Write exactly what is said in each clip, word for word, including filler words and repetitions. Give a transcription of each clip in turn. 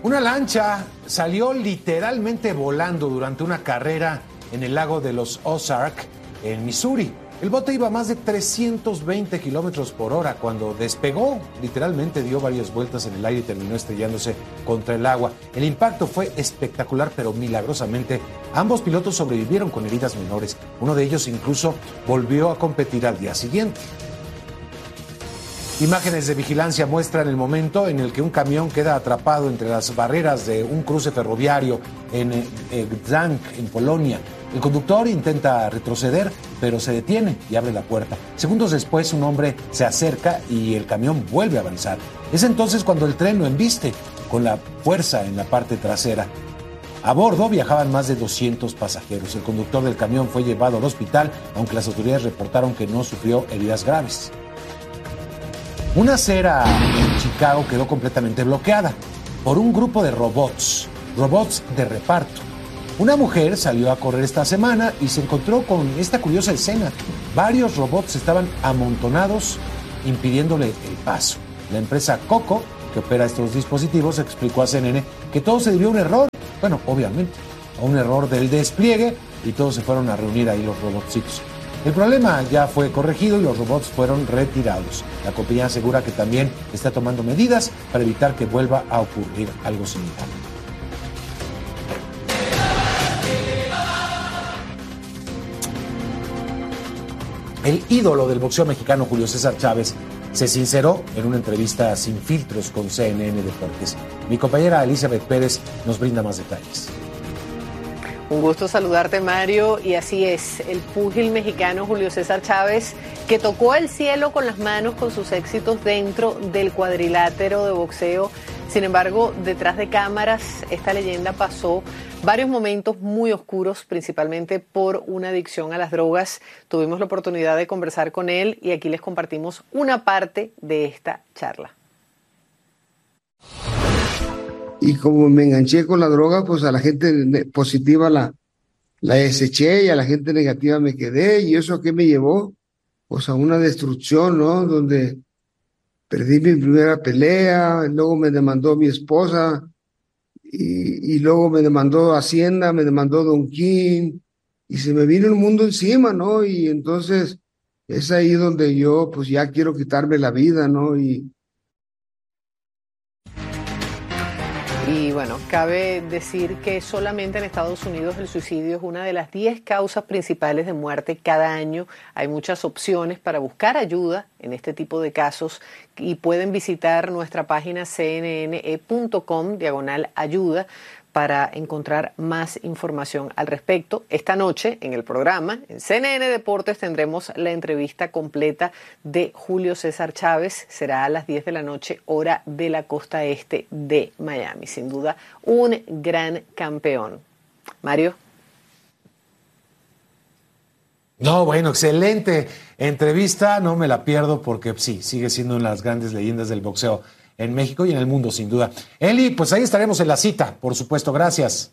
Una lancha salió literalmente volando durante una carrera en el lago de los Ozark, en Missouri. El bote iba a más de trescientos veinte kilómetros por hora cuando despegó. Literalmente dio varias vueltas en el aire y terminó estrellándose contra el agua. El impacto fue espectacular, pero milagrosamente ambos pilotos sobrevivieron con heridas menores. Uno de ellos incluso volvió a competir al día siguiente. Imágenes de vigilancia muestran el momento en el que un camión queda atrapado entre las barreras de un cruce ferroviario en Gdańsk, en Polonia. El conductor intenta retroceder, pero se detiene y abre la puerta. Segundos después, un hombre se acerca y el camión vuelve a avanzar. Es entonces cuando el tren lo embiste con la fuerza en la parte trasera. A bordo viajaban más de doscientos pasajeros. El conductor del camión fue llevado al hospital, aunque las autoridades reportaron que no sufrió heridas graves. Una acera en Chicago quedó completamente bloqueada por un grupo de robots, robots de reparto. Una mujer salió a correr esta semana y se encontró con esta curiosa escena. Varios robots estaban amontonados, impidiéndole el paso. La empresa Coco, que opera estos dispositivos, explicó a C N N que todo se debió a un error, bueno, obviamente, a un error del despliegue, y todos se fueron a reunir ahí los robotcitos. El problema ya fue corregido y los robots fueron retirados. La compañía asegura que también está tomando medidas para evitar que vuelva a ocurrir algo similar. El ídolo del boxeo mexicano, Julio César Chávez, se sinceró en una entrevista sin filtros con C N N Deportes. Mi compañera Elizabeth Pérez nos brinda más detalles. Un gusto saludarte, Mario, y así es, el púgil mexicano Julio César Chávez, que tocó el cielo con las manos con sus éxitos dentro del cuadrilátero de boxeo. Sin embargo, detrás de cámaras, esta leyenda pasó varios momentos muy oscuros, principalmente por una adicción a las drogas. Tuvimos la oportunidad de conversar con él y aquí les compartimos una parte de esta charla. Y como me enganché con la droga, pues a la gente positiva la, la deseché y a la gente negativa me quedé. ¿Y eso a qué me llevó? Pues a una destrucción, ¿no? Donde perdí mi primera pelea, luego me demandó mi esposa y, y luego me demandó Hacienda, me demandó Don King y se me vino el mundo encima, ¿no? Y entonces es ahí donde yo pues ya quiero quitarme la vida, ¿no? Y Y bueno, cabe decir que solamente en Estados Unidos el suicidio es una de las diez causas principales de muerte cada año. Hay muchas opciones para buscar ayuda en este tipo de casos y pueden visitar nuestra página c n n e punto com diagonal ayuda para encontrar más información al respecto. Esta noche en el programa, en C N N Deportes, tendremos la entrevista completa de Julio César Chávez. Será a las diez de la noche, hora de la costa este de Miami. Sin duda, un gran campeón. Mario. No, bueno, excelente entrevista. No me la pierdo porque sí, sigue siendo una de las grandes leyendas del boxeo en México y en el mundo, sin duda. Eli, pues ahí estaremos en la cita, por supuesto. Gracias.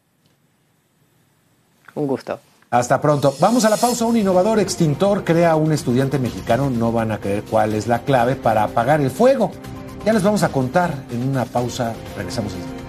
Un gusto. Hasta pronto. Vamos a la pausa. Un innovador extintor crea a un estudiante mexicano. No van a creer cuál es la clave para apagar el fuego. Ya les vamos a contar en una pausa. Regresamos.